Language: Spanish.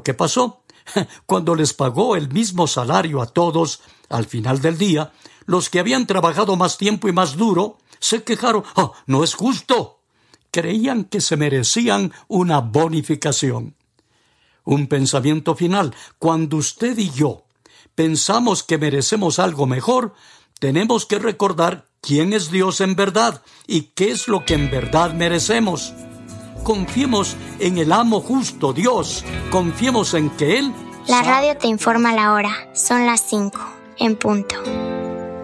¿qué pasó? Cuando les pagó el mismo salario a todos, al final del día, los que habían trabajado más tiempo y más duro se quejaron. ¡Oh, no es justo! Creían que se merecían una bonificación. Un pensamiento final. Cuando usted y yo pensamos que merecemos algo mejor, tenemos que recordar quién es Dios en verdad y qué es lo que en verdad merecemos. Confiemos en el amo justo, Dios. Confiemos en que Él... La radio te informa la hora. Son las 5, en punto.